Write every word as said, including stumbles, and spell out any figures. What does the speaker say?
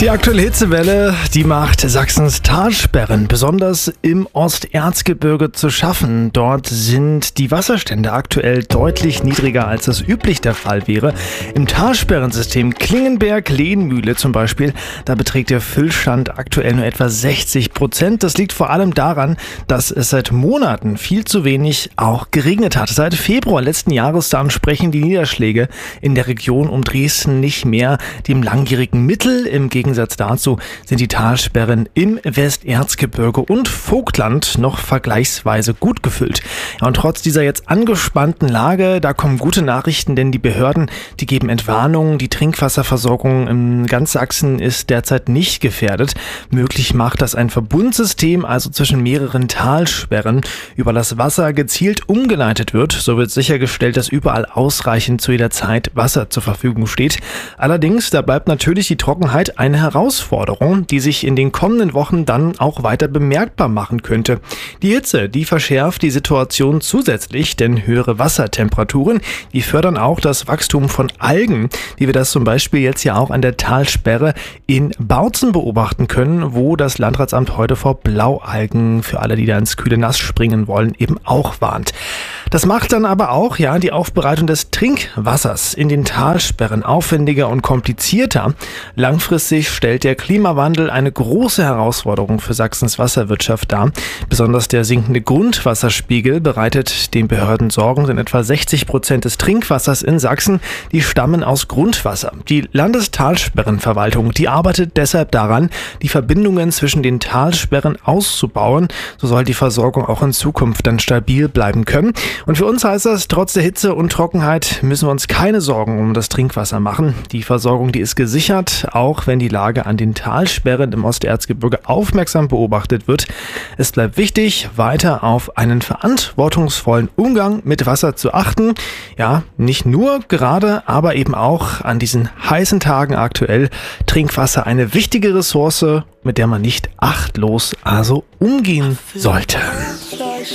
Die aktuelle Hitzewelle, die macht Sachsens Talsperren besonders im Osterzgebirge zu schaffen. Dort sind die Wasserstände aktuell deutlich niedriger, als das üblich der Fall wäre. Im Talsperrensystem Klingenberg-Lehmühle zum Beispiel, da beträgt der Füllstand aktuell nur etwa sechzig Prozent. Das liegt vor allem daran, dass es seit Monaten viel zu wenig auch geregnet hat. Seit Februar letzten Jahres da entsprechen die Niederschläge in der Region um Dresden nicht mehr dem langjährigen Mittel. Im Gegensatz dazu sind die Talsperren im Westerzgebirge und Vogtland noch vergleichsweise gut gefüllt. Ja, und trotz dieser jetzt angespannten Lage, da kommen gute Nachrichten, denn die Behörden, die geben Entwarnungen. Die Trinkwasserversorgung in ganz Sachsen ist derzeit nicht gefährdet. Möglich macht das ein Verbundsystem, also zwischen mehreren Talsperren, über das Wasser gezielt umgeleitet wird. So wird sichergestellt, dass überall ausreichend zu jeder Zeit Wasser zur Verfügung steht. Allerdings, da bleibt natürlich die Trockenheit eine Herausforderung, die sich in den kommenden Wochen dann auch weiter bemerkbar machen könnte. Die Hitze, die verschärft die Situation zusätzlich, denn höhere Wassertemperaturen, die fördern auch das Wachstum von Algen, wie wir das zum Beispiel jetzt ja auch an der Talsperre in Bautzen beobachten können, wo das Landratsamt heute vor Blaualgen, für alle, die da ins kühle Nass springen wollen, eben auch warnt. Das macht dann aber auch ja die Aufbereitung des Trinkwassers in den Talsperren aufwendiger und komplizierter. Langfristig stellt der Klimawandel eine große Herausforderung für Sachsens Wasserwirtschaft dar. Besonders der sinkende Grundwasserspiegel bereitet den Behörden Sorgen, denn etwa sechzig Prozent des Trinkwassers in Sachsen, die stammen aus Grundwasser. Die Landestalsperrenverwaltung, die arbeitet deshalb daran, die Verbindungen zwischen den Talsperren auszubauen. So soll die Versorgung auch in Zukunft dann stabil bleiben können. Und für uns heißt das, trotz der Hitze und Trockenheit müssen wir uns keine Sorgen um das Trinkwasser machen. Die Versorgung, die ist gesichert, auch wenn die Lage an den Talsperren im Osterzgebirge aufmerksam beobachtet wird. Es bleibt wichtig, weiter auf einen verantwortungsvollen Umgang mit Wasser zu achten. Ja, nicht nur gerade, aber eben auch an diesen heißen Tagen aktuell. Trinkwasser eine wichtige Ressource, mit der man nicht achtlos also umgehen sollte.